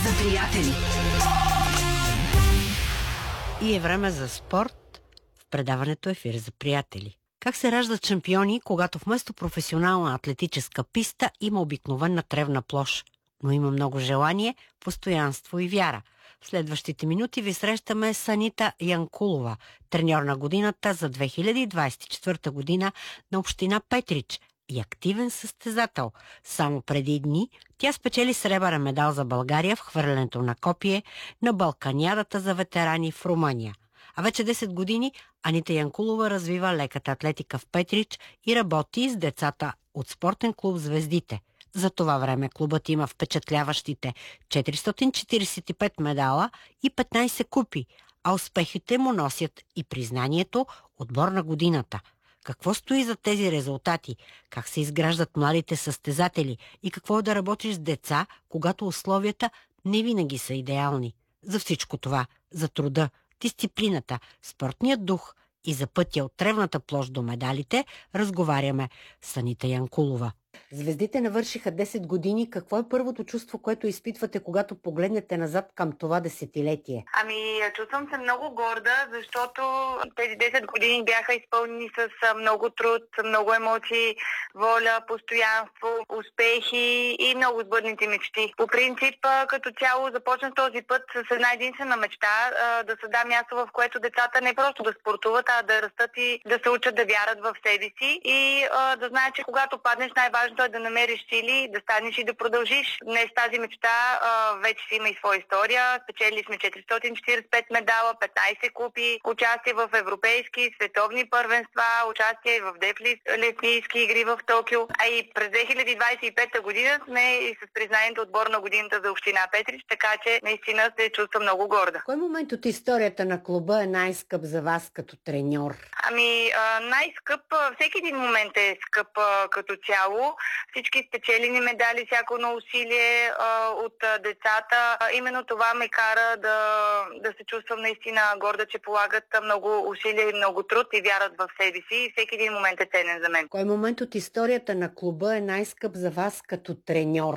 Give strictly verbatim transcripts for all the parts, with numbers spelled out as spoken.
за приятели. И е време за спорт в предаването Ефир за приятели. Как се раждат шампиони, когато вместо професионална атлетическа писта има обикновена тревна площ, но има много желание, постоянство и вяра. В следващите минути ви срещаме с Анита Янкулова, треньор на годината за две хиляди двадесет и четвърта година на община Петрич и активен състезател. Само преди дни тя спечели сребърен медал за България в хвърлянето на копие на Балканиадата за ветерани в Румъния. А вече десет години Анита Янкулова развива леката атлетика в Петрич и работи с децата от спортен клуб «Звездите». За това време клубът има впечатляващите четиристотин четиридесет и пет медала и петнадесет купи, а успехите му носят и признанието отбор на годината. Какво стои за тези резултати? Как се изграждат младите състезатели? И какво е да работиш с деца, когато условията не винаги са идеални? За всичко това, за труда, дисциплината, спортният дух и за пътя от тревната площ до медалите, разговаряме с Анита Янкулова. Звездите навършиха десет години. Какво е първото чувство, което изпитвате, когато погледнете назад към това десетилетие? Ами, чувствам се много горда, защото тези десет години бяха изпълнени с много труд, много емоции, воля, постоянство, успехи и много сбъднати мечти. По принцип, като цяло започнах този път с една единствена мечта да създам място, в което децата не просто да спортуват, а да растат и да се учат да вярат в себе си и да знаят, че когато паднеш, най-важното е да намериш сили, да станеш и да продължиш. Днес тази мечта а, вече си има и своя история. Спечели сме четиристотин четиридесет и пет медала, петнадесет купи, участие в европейски, световни първенства, участие в дефлийски игри в Токио. А и през две хиляди двадесет и пета година сме и с признанието отбор на годината за община Петрич, така че наистина се чувствам много горда. Кой момент от историята на клуба е най-скъп за вас като треньор? Ами а, най-скъп, всеки един момент е скъп а, като цяло. Всички спечелени медали, всяко на усилие а, от а, децата. А, именно това ме кара да, да се чувствам наистина горда, че полагат много усилия и много труд и вярат в себе си и всеки един момент е ценен за мен. Кой момент от историята на клуба е най-скъп за вас като треньор?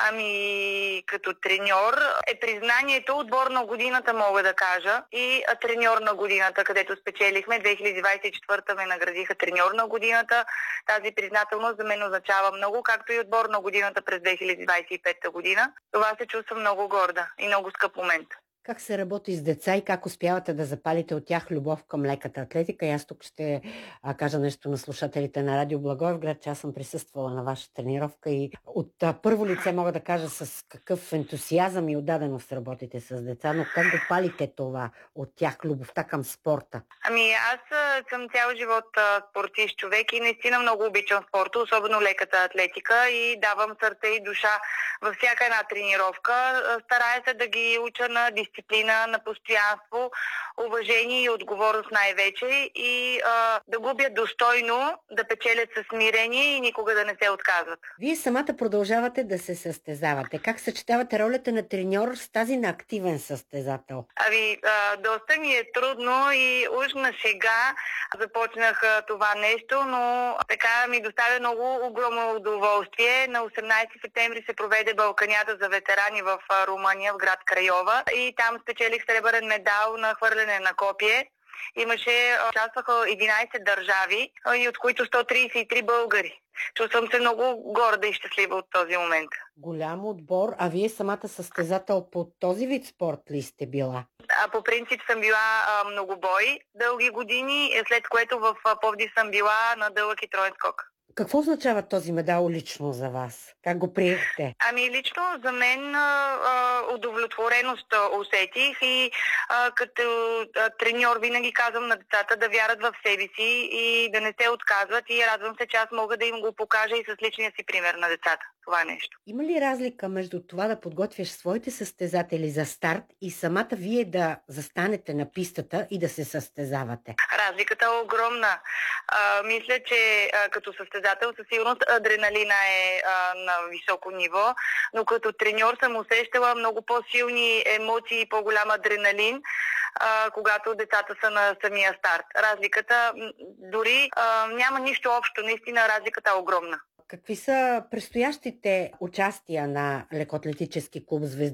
Ами, като треньор е признанието отбор на годината, мога да кажа, и а, треньор на годината, където спечелихме. две хиляди двадесет и четвърта ме наградиха треньор на годината. Тази признателност за мен означава много, както и отбор на годината през две хиляди двадесет и пета година. Това се чувствам много горда и много скъп момент. Как се работи с деца и как успявате да запалите от тях любов към леката атлетика? И аз тук ще а, кажа нещо на слушателите на Радио Благоевград, че аз съм присъствала на ваша тренировка и от а, първо лице мога да кажа с какъв ентусиазъм и отдаденост работите с деца, но как го палите това от тях, любовта към спорта? Ами аз а, съм цял живот а, спортист човек и наистина много обичам спорта, особено леката атлетика и давам сърце и душа във всяка една тренировка. Старая се да ги уча на дисциплина, на постоянство, уважение и отговорност най-вече и а, да губят достойно, да печелят със смирение и никога да не се отказват. Вие самата продължавате да се състезавате. Как съчетавате ролята на треньор с тази на активен състезател? Ами, а, доста ми е трудно и уж на шега започнах а, това нещо, но така ми доставя много огромно удоволствие. На осемнадесети септември се проведе Балканиада за ветерани в а, Румъния, в град Крайова и там спечелих сребърен медал на хвърляне на копие. Имаше, участваха единадесет държави, и от които сто тридесет и три българи. Чувствам се много горда и щастлива от този момент. Голям отбор, а вие самата състезател по този вид спорт ли сте била? А, по принцип съм била а, многобой дълги години, след което в Пловдив съм била на дълъг и троен скок. Какво означава този медал лично за вас? Как го приехте? Ами лично за мен а, а, удовлетвореност усетих и а, като а, треньор винаги казвам на децата да вярат в себе си и да не се отказват и радвам се, че аз мога да им го покажа и с личния си пример на децата. Това нещо. Има ли разлика между това да подготвяш своите състезатели за старт и самата вие да застанете на пистата и да се състезавате? Разликата е огромна. А, мисля, че а, като състезател със сигурност адреналина е а, на високо ниво, но като треньор съм усещала много по-силни емоции и по-голям адреналин, а, когато децата са на самия старт. Разликата дори а, няма нищо общо. Наистина разликата е огромна. Какви са предстоящите участия на лекоатлетически клуб «Звезди»?